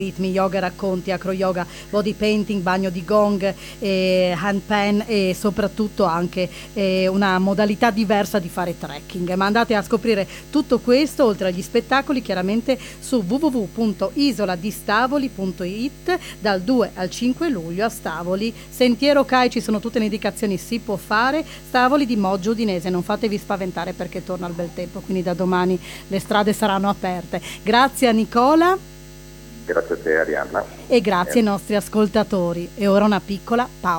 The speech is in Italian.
ritmi, yoga racconti, acro yoga, body painting, bagno di gong, hand pan e soprattutto anche una modalità diversa di fare trekking. Ma andate a scoprire tutto questo oltre agli spettacoli chiaramente su www.isoladistavoli.it dal 2 al 5 luglio a Stavoli. Sentiero CAI, ci sono tutte le indicazioni, si può fare. Stavoli di Moggio Udinese, non fatevi spaventare perché torna il bel tempo, quindi da domani le strade saranno aperte. Grazie a Nicola. Grazie a te, Arianna. E grazie ai nostri ascoltatori. E ora una piccola pausa.